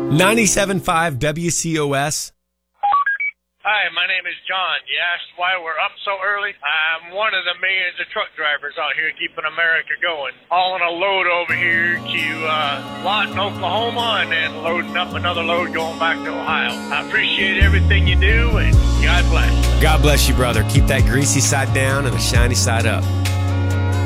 97.5 WCOS. Hi, my name is John. You asked why we're up so early? I'm one of the millions of truck drivers out here keeping America going. Hauling a load over here to Lawton, Oklahoma, and then loading up another load going back to Ohio. I appreciate everything you do, and God bless. God bless you, brother. Keep that greasy side down and the shiny side up.